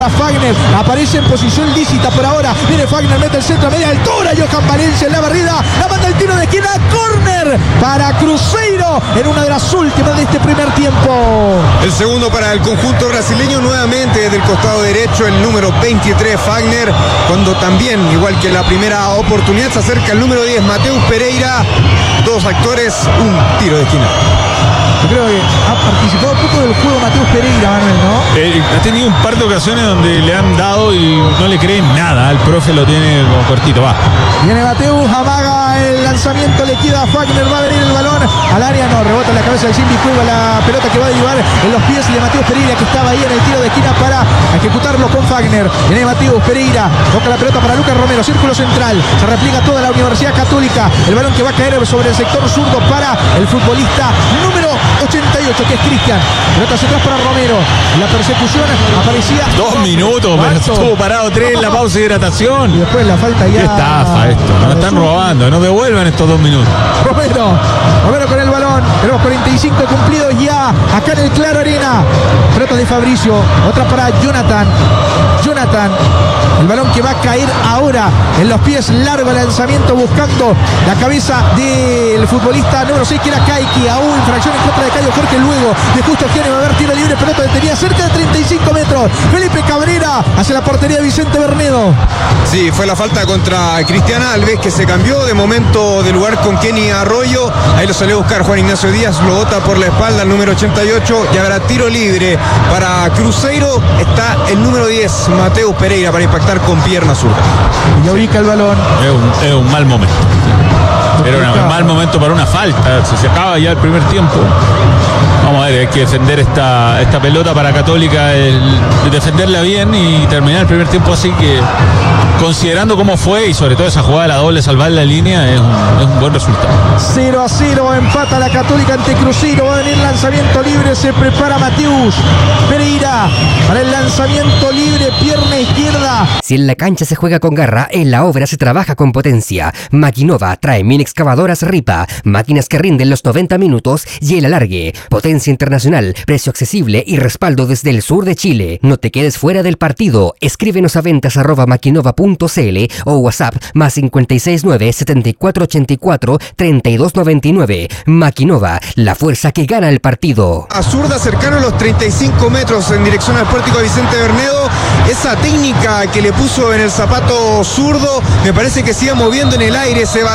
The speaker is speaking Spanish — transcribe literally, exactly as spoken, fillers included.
Fagner aparece en posición lícita por ahora. Viene Fagner, mete el centro a media altura. Johan Valencia en la barrida. La manda el tiro de esquina. Córner para Cruzeiro en una de las últimas de este primer tiempo. El segundo para el conjunto brasileño, nuevamente desde el costado derecho, el número veintitrés, Fagner. Cuando también, igual que la primera oportunidad, se acerca el número diez, Mateus Pereira. Dos actores, un tiro de esquina. Yo creo que ha participado poco del juego Mateus Pereira, Manuel, ¿no? Eh, ha tenido un par de ocasiones donde le han dado y no le creen nada. El profe lo tiene como cortito, va. Viene Mateus, amaga el lanzamiento, le queda a Fagner, va a venir el balón al área, no, rebota en la cabeza del Simbi Cueva, la pelota que va a derivar en los pies de Mateus Pereira, que estaba ahí en el tiro de esquina para ejecutarlo con Fagner. Viene Mateus Pereira, toca la pelota para Lucas Romero, círculo central, se repliega toda la Universidad Católica, el balón que va a caer sobre el sector zurdo para el futbolista número ochenta y ocho, que es Cristian. Pelota hacia atrás para Romero, la persecución aparecía dos minutos, pero estuvo parado tres en la pausa de hidratación. Y después la falta ya. Qué estafa esto, nos están robando, no devuelvan estos dos minutos. Romero, Romero con el balón, tenemos cuarenta y cinco cumplidos ya, acá en el Claro Arena. Pelota de Fabricio, otra para Jonathan, Jonathan, el balón que va a caer ahora en los pies, largo lanzamiento buscando la cabeza del futbolista número seis, que era Kaiki. Aún infracción en contra de Cayo Jorge, luego de Justo Eugenio va a haber tiro libre, pelota detenida cerca de treinta y cinco metros. Felipe Cabrera hacia la portería de Vicente Bernedo. Sí, fue la falta contra Cristian Alves, que se cambió de momento de lugar con Kenny Arroyo. Ahí lo salió a buscar Juan Ignacio Díaz, lo bota por la espalda al número ochenta y ocho y habrá tiro libre para Cruzeiro. Está el número diez, Mateus Pereira, para impactar con pierna zurda. Y ya ubica el balón. Es un, es un mal momento. Era un mal momento para una falta. Se, se acaba ya el primer tiempo. Vamos a ver, hay que defender esta, esta pelota para Católica, el, defenderla bien y terminar el primer tiempo así, que considerando cómo fue y sobre todo esa jugada de la doble, salvar la línea, es un, es un buen resultado. cero a cero, empata la Católica ante Cruzeiro. Va a venir lanzamiento libre, se prepara Mateus Pereira para el lanzamiento libre, pierna izquierda. Si en la cancha se juega con garra, en la obra se trabaja con potencia. Maquinova trae mini excavadoras Ripa, máquinas que rinden los noventa minutos y el alargue. Potencia internacional, precio accesible y respaldo desde el sur de Chile. No te quedes fuera del partido. Escríbenos a ventas arroba maquinova punto cl o WhatsApp más cincuenta y seis nueve, setenta y cuatro ochenta y cuatro, treinta y dos noventa y nueve. Maquinova, la fuerza que gana el partido. A zurda, cercano a los treinta y cinco metros en dirección al pórtico de Vicente Bernedo. Esa técnica que le puso en el zapato zurdo, me parece que sigue moviendo en el aire, se va